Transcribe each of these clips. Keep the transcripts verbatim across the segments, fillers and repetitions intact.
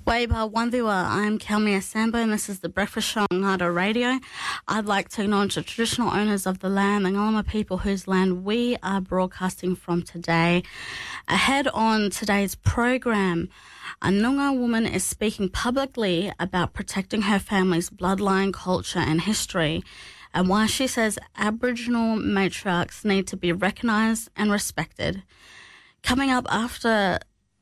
Waiba Wandiwa, I'm Kelmia Sambo and this is the Breakfast Show on Ngāra Radio. I'd like to acknowledge the traditional owners of the land, the Ngalama people whose land we are broadcasting from today. Ahead on today's program, a Noongar woman is speaking publicly about protecting her family's bloodline, culture and history, and why she says Aboriginal matriarchs need to be recognised and respected. Coming up after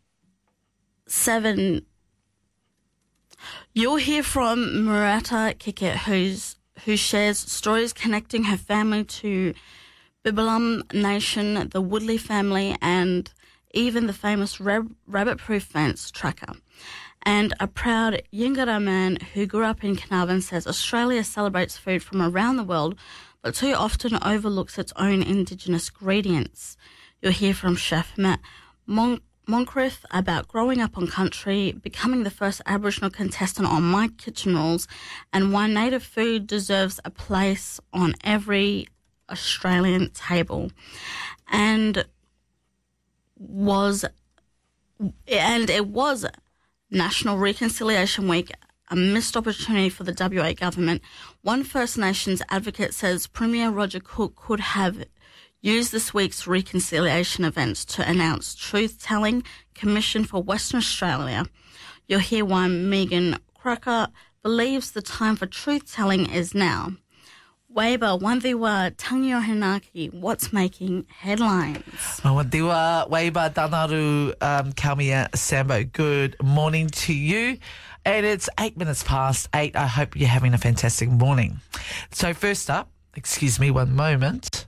seven, you'll hear from Murata Kikit, who's, who shares stories connecting her family to Bibbulum Nation, the Woodley family, and even the famous rab- rabbit-proof fence tracker. And a proud Yingara man who grew up in Carnarvon says Australia celebrates food from around the world, but too often overlooks its own Indigenous ingredients. You'll hear from Chef Matt Mon- Moncrief about growing up on country, becoming the first Aboriginal contestant on My Kitchen Rules, and why native food deserves a place on every Australian table. And was and it was National Reconciliation Week, a missed opportunity for the W A government. One First Nations advocate says Premier Roger Cook could have used this week's reconciliation events to announce Truth-Telling Commission for Western Australia. You'll hear why Megan Crocker believes the time for truth-telling is now. Waiba, Wandiwa, Tangio Hinaki, what's making headlines? Wandiwa, Waiba, Danaru, um, Kalmia, Sambo, good morning to you. And it's eight minutes past eight. I hope you're having a fantastic morning. So first up, excuse me one moment.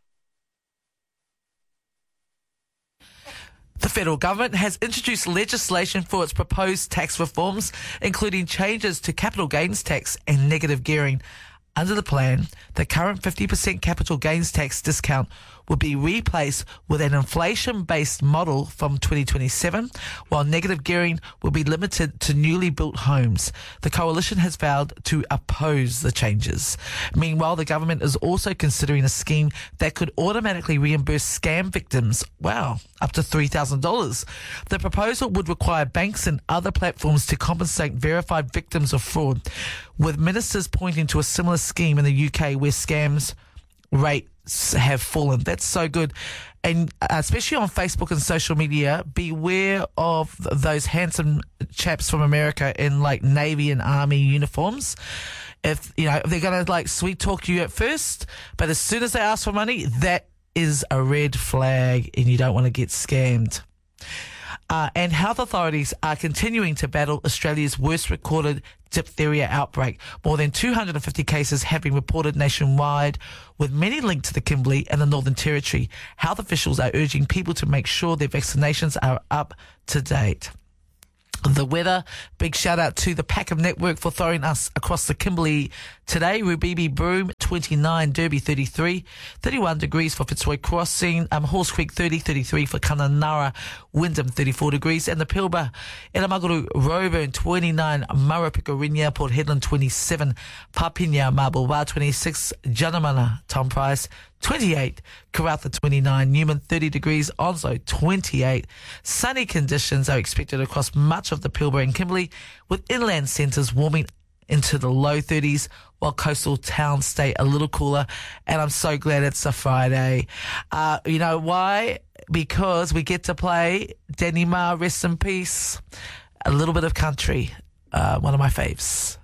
The federal government has introduced legislation for its proposed tax reforms, including changes to capital gains tax and negative gearing. Under the plan, the current fifty percent capital gains tax discount will be replaced with an inflation-based model from twenty twenty-seven, while negative gearing will be limited to newly built homes. The coalition has vowed to oppose the changes. Meanwhile, the government is also considering a scheme that could automatically reimburse scam victims, wow, up to three thousand dollars. The proposal would require banks and other platforms to compensate verified victims of fraud, with ministers pointing to a similar scheme in the U K where scams rates have fallen. That's so good. And uh, especially on Facebook and social media, beware of those handsome chaps from America in like Navy and Army uniforms. If, you know, if they're going to like sweet talk you at first, but as soon as they ask for money, that is a red flag and you don't want to get scammed. Uh, and health authorities are continuing to battle Australia's worst recorded diphtheria outbreak. More than two hundred fifty cases have been reported nationwide, with many linked to the Kimberley and the Northern Territory. Health officials are urging people to make sure their vaccinations are up to date. The weather, big shout out to the Packham Network for throwing us across the Kimberley today. Rubibi Broome twenty-nine, Derby thirty-three, thirty-one degrees for Fitzroy Crossing, um, Horse Creek thirty, thirty-three for Kununurra, Wyndham thirty-four degrees, and the Pilbara, Elamaguru, Roebourne twenty-nine, Murrupikarinya, Port Hedland twenty-seven, Papinya, Marble twenty-six, Janamana, Tom Price twenty-eight, Karratha twenty-nine, Newman thirty degrees, Onslow twenty-eight. Sunny conditions are expected across much of the Pilbara and Kimberley, with inland centres warming into the low thirties, while coastal towns stay a little cooler. And I'm so glad it's a Friday. Uh, you know why? Because we get to play Danny Marr, rest in peace, a little bit of country, uh, one of my faves.